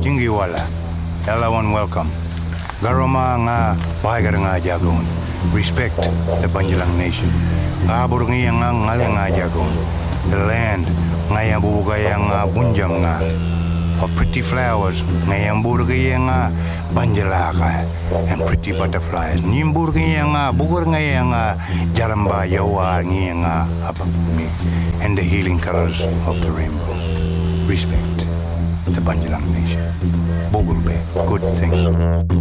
Jingiwala, everyone welcome. Garoma nga bahagar nga jagon. Respect the Banjalang nation. Kabur nga ngalang nga jagon. The land nga yang bubugay nga bunjam nga. Of pretty flowers nga yang burgay nga banjalaka and pretty butterflies. Nimburgay nga bugur nga yang jaramba yawa nga and the healing colors of the rainbow. Respect the Banjalang nation. Bogulbe, good thing.